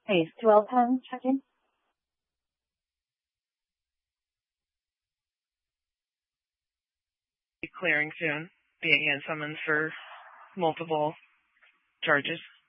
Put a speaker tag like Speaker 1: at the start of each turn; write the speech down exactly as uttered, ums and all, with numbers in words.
Speaker 1: Hey, dwell time check-in.
Speaker 2: Clearing soon, being in summons for multiple charges.